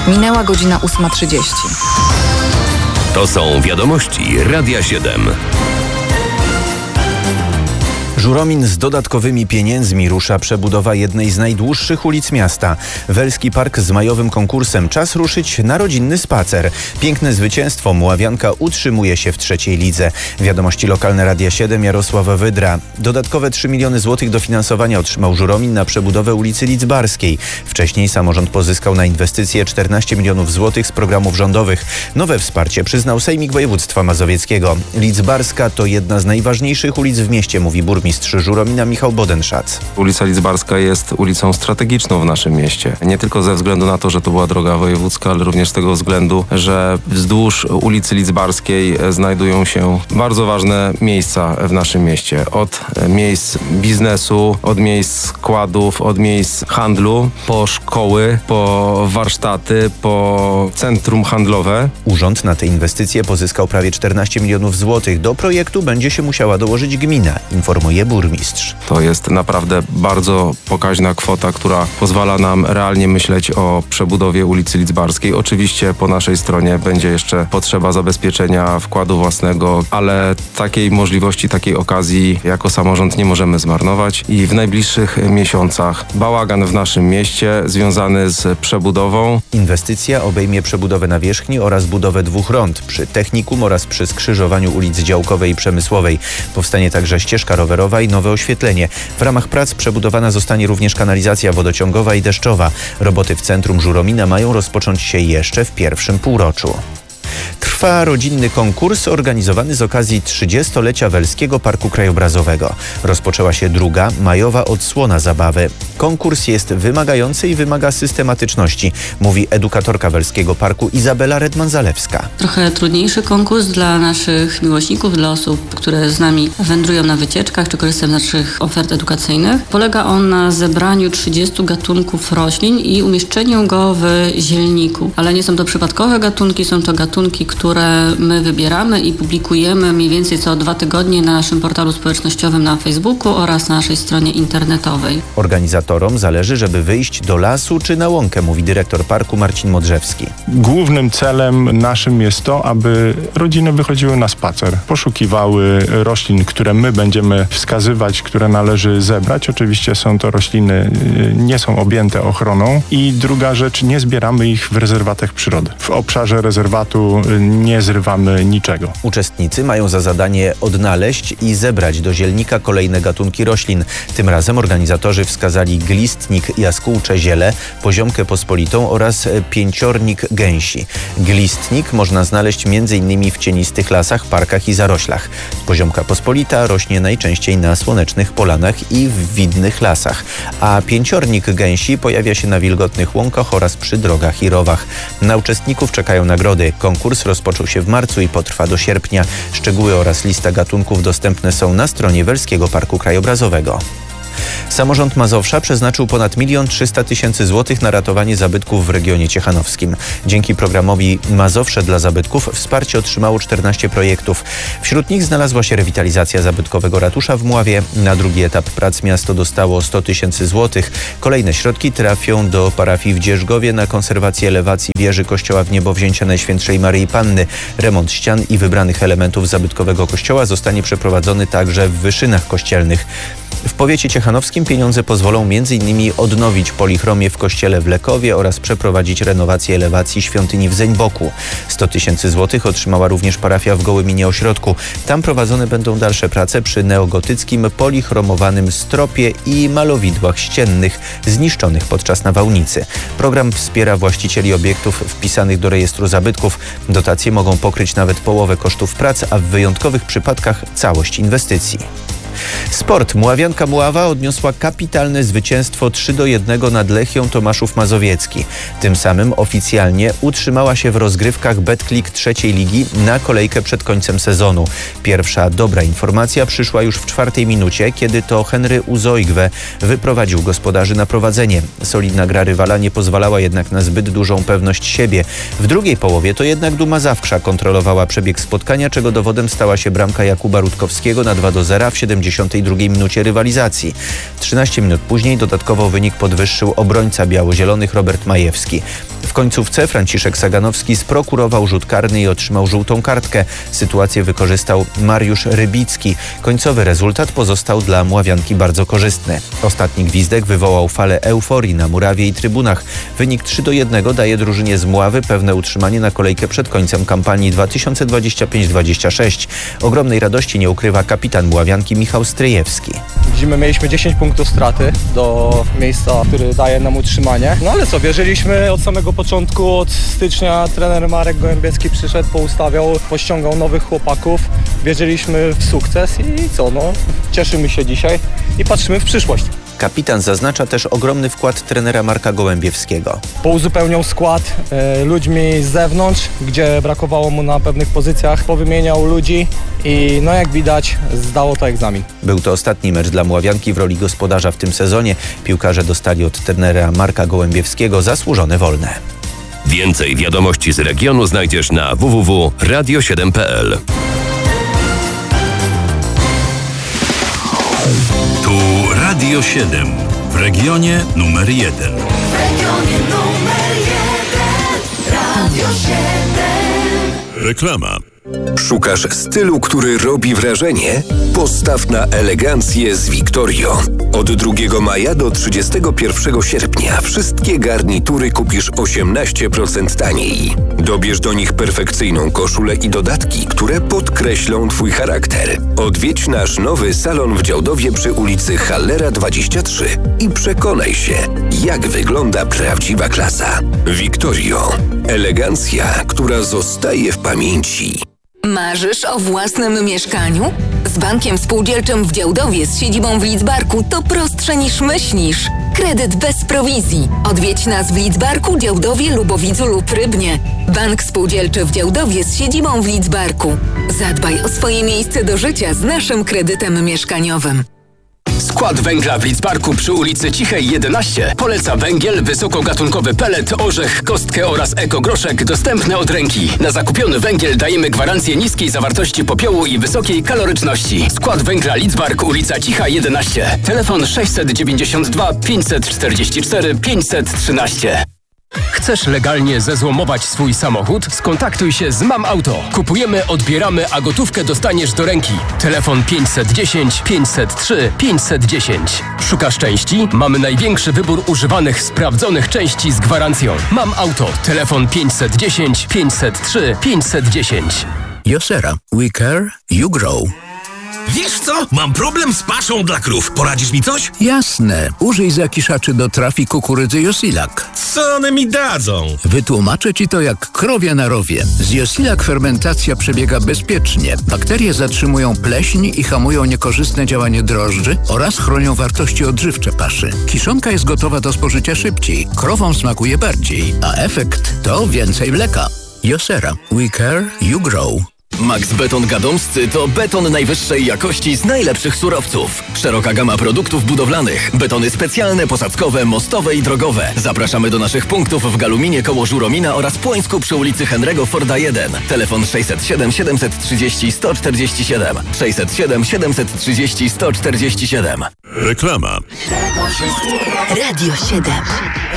Minęła godzina 8:30. To są wiadomości Radia 7. Żuromin z dodatkowymi pieniędzmi rusza przebudowa jednej z najdłuższych ulic miasta. Welski Park z majowym konkursem. Czas ruszyć na rodzinny spacer. Piękne zwycięstwo. Muławianka utrzymuje się w trzeciej lidze. Wiadomości lokalne Radia 7, Jarosław Wydra. Dodatkowe 3 miliony złotych dofinansowania otrzymał Żuromin na przebudowę ulicy Lidzbarskiej. Wcześniej samorząd pozyskał na inwestycje 14 milionów złotych z programów rządowych. Nowe wsparcie przyznał Sejmik Województwa Mazowieckiego. Lidzbarska to jedna z najważniejszych ulic w mieście, mówi burmistrz Żuromina Michał Bodenszacz. Ulica Lidzbarska jest ulicą strategiczną w naszym mieście. Nie tylko ze względu na to, że to była droga wojewódzka, ale również z tego względu, że wzdłuż ulicy Lidzbarskiej znajdują się bardzo ważne miejsca w naszym mieście. Od miejsc biznesu, od miejsc składów, od miejsc handlu, po szkoły, po warsztaty, po centrum handlowe. Urząd na te inwestycje pozyskał prawie 14 milionów złotych. Do projektu będzie się musiała dołożyć gmina, informuje burmistrz. To jest naprawdę bardzo pokaźna kwota, która pozwala nam realnie myśleć o przebudowie ulicy Lidzbarskiej. Oczywiście po naszej stronie będzie jeszcze potrzeba zabezpieczenia wkładu własnego, ale takiej możliwości, takiej okazji jako samorząd nie możemy zmarnować i w najbliższych miesiącach bałagan w naszym mieście związany z przebudową. Inwestycja obejmie przebudowę nawierzchni oraz budowę 2 rond przy Technikum oraz przy skrzyżowaniu ulic Działkowej i Przemysłowej. Powstanie także ścieżka rowerowa i nowe oświetlenie. W ramach prac przebudowana zostanie również kanalizacja wodociągowa i deszczowa. Roboty w centrum Żuromina mają rozpocząć się jeszcze w pierwszym półroczu. Trwa rodzinny konkurs organizowany z okazji 30-lecia Welskiego Parku Krajobrazowego. Rozpoczęła się druga, majowa odsłona zabawy. Konkurs jest wymagający i wymaga systematyczności, mówi edukatorka Welskiego Parku Izabela Redman-Zalewska. Trochę trudniejszy konkurs dla naszych miłośników, dla osób, które z nami wędrują na wycieczkach czy korzystają z naszych ofert edukacyjnych. Polega on na zebraniu 30 gatunków roślin i umieszczeniu go w zielniku. Ale nie są to przypadkowe gatunki, są to gatunki, które my wybieramy i publikujemy mniej więcej co 2 tygodnie na naszym portalu społecznościowym na Facebooku oraz na naszej stronie internetowej. Organizatorom zależy, żeby wyjść do lasu czy na łąkę, mówi dyrektor parku Marcin Modrzewski. Głównym celem naszym jest to, aby rodziny wychodziły na spacer, poszukiwały roślin, które my będziemy wskazywać, które należy zebrać. Oczywiście są to rośliny, nie są objęte ochroną. I druga rzecz, nie zbieramy ich w rezerwatach przyrody. W obszarze rezerwatu nie zrywamy niczego. Uczestnicy mają za zadanie odnaleźć i zebrać do zielnika kolejne gatunki roślin. Tym razem organizatorzy wskazali glistnik jaskółcze ziele, poziomkę pospolitą oraz pięciornik gęsi. Glistnik można znaleźć m.in. w cienistych lasach, parkach i zaroślach. Poziomka pospolita rośnie najczęściej na słonecznych polanach i w widnych lasach, a pięciornik gęsi pojawia się na wilgotnych łąkach oraz przy drogach i rowach. Na uczestników czekają nagrody. Konkurs rozpoczął się w marcu i potrwa do sierpnia. Szczegóły oraz lista gatunków dostępne są na stronie Welskiego Parku Krajobrazowego. Samorząd Mazowsza przeznaczył ponad 1 300 000 złotych na ratowanie zabytków w regionie ciechanowskim. Dzięki programowi Mazowsze dla zabytków wsparcie otrzymało 14 projektów. Wśród nich znalazła się rewitalizacja zabytkowego ratusza w Mławie. Na drugi etap prac miasto dostało 100 000 złotych. Kolejne środki trafią do parafii w Dzierżgowie na konserwację elewacji wieży kościoła w Niebowzięcia Najświętszej Maryi Panny. Remont ścian i wybranych elementów zabytkowego kościoła zostanie przeprowadzony także w Wyszynach Kościelnych. W powiecie ciechanowskim pieniądze pozwolą m.in. odnowić polichromię w kościele w Lekowie oraz przeprowadzić renowację elewacji świątyni w Zeńboku. 100 000 złotych otrzymała również parafia w Gołyminie Ośrodku. Tam prowadzone będą dalsze prace przy neogotyckim polichromowanym stropie i malowidłach ściennych zniszczonych podczas nawałnicy. Program wspiera właścicieli obiektów wpisanych do rejestru zabytków. Dotacje mogą pokryć nawet połowę kosztów prac, a w wyjątkowych przypadkach całość inwestycji. Sport. Muławianka Mława odniosła kapitalne zwycięstwo 3-1 nad Lechią Tomaszów Mazowiecki. Tym samym oficjalnie utrzymała się w rozgrywkach Betclic trzeciej ligi na kolejkę przed końcem sezonu. Pierwsza dobra informacja przyszła już w 4. minucie, kiedy to Henry Uzoigwe wyprowadził gospodarzy na prowadzenie. Solidna gra rywala nie pozwalała jednak na zbyt dużą pewność siebie. W drugiej połowie to jednak Duma Zawksza kontrolowała przebieg spotkania, czego dowodem stała się bramka Jakuba Rutkowskiego na 2-0 w 72 minucie rywalizacji. 13 minut później dodatkowo wynik podwyższył obrońca biało-zielonych Robert Majewski. W końcówce Franciszek Saganowski sprokurował rzut karny i otrzymał żółtą kartkę. Sytuację wykorzystał Mariusz Rybicki. Końcowy rezultat pozostał dla Mławianki bardzo korzystny. Ostatni gwizdek wywołał falę euforii na murawie i trybunach. Wynik 3-1 daje drużynie z Mławy pewne utrzymanie na kolejkę przed końcem kampanii 2025-26. Ogromnej radości nie ukrywa kapitan Mławianki Michał Stryjewski. Widzimy, mieliśmy 10 punktów straty do miejsca, który daje nam utrzymanie. No ale co, wierzyliśmy od samego początku, od stycznia trener Marek Gołębieski przyszedł, poustawiał, pościągał nowych chłopaków. Wierzyliśmy w sukces i co, no cieszymy się dzisiaj i patrzymy w przyszłość. Kapitan zaznacza też ogromny wkład trenera Marka Gołębiewskiego. Pouzupełniał skład ludźmi z zewnątrz, gdzie brakowało mu na pewnych pozycjach. Powymieniał ludzi i no jak widać zdało to egzamin. Był to ostatni mecz dla Mławianki w roli gospodarza w tym sezonie. Piłkarze dostali od trenera Marka Gołębiewskiego zasłużone wolne. Więcej wiadomości z regionu znajdziesz na www.radio7.pl. Tu Radio 7 w regionie numer 1. W regionie numer 1 Radio 7. Reklama. Szukasz stylu, który robi wrażenie? Postaw na elegancję z Victorio. Od 2 maja do 31 sierpnia wszystkie garnitury kupisz 18% taniej. Dobierz do nich perfekcyjną koszulę i dodatki, które podkreślą Twój charakter. Odwiedź nasz nowy salon w Działdowie przy ulicy Hallera 23 i przekonaj się, jak wygląda prawdziwa klasa. Victorio. Elegancja, która zostaje w pamięci. Marzysz o własnym mieszkaniu? Z Bankiem Spółdzielczym w Działdowie z siedzibą w Lidzbarku to prostsze niż myślisz. Kredyt bez prowizji. Odwiedź nas w Lidzbarku, Działdowie, Lubowidzu lub Rybnie. Bank Spółdzielczy w Działdowie z siedzibą w Lidzbarku. Zadbaj o swoje miejsce do życia z naszym kredytem mieszkaniowym. Skład węgla w Lidzbarku przy ulicy Cichej 11 poleca węgiel, wysokogatunkowy pelet, orzech, kostkę oraz ekogroszek dostępne od ręki. Na zakupiony węgiel dajemy gwarancję niskiej zawartości popiołu i wysokiej kaloryczności. Skład węgla Lidzbark, ulica Cicha 11. Telefon 692 544 513. Chcesz legalnie zezłomować swój samochód? Skontaktuj się z Mam Auto. Kupujemy, odbieramy, a gotówkę dostaniesz do ręki. Telefon 510 503 510. Szukasz części? Mamy największy wybór używanych, sprawdzonych części z gwarancją. Mam Auto. Telefon 510 503 510. Josera. We care, you grow. Wiesz co? Mam problem z paszą dla krów. Poradzisz mi coś? Jasne. Użyj zakiszaczy do trafi kukurydzy Josilak. Co one mi dadzą? Wytłumaczę Ci to jak krowia na rowie. Z Josilak fermentacja przebiega bezpiecznie. Bakterie zatrzymują pleśń i hamują niekorzystne działanie drożdży oraz chronią wartości odżywcze paszy. Kiszonka jest gotowa do spożycia szybciej. Krowom smakuje bardziej, a efekt to więcej mleka. Josera. We care, you grow. Max Beton Gadomscy to beton najwyższej jakości z najlepszych surowców. Szeroka gama produktów budowlanych, betony specjalne, posadzkowe, mostowe i drogowe. Zapraszamy do naszych punktów w Galuminie koło Żuromina oraz Płońsku przy ulicy Henry'ego Forda 1. Telefon 607 730 147. 607 730 147. Reklama. Radio 7.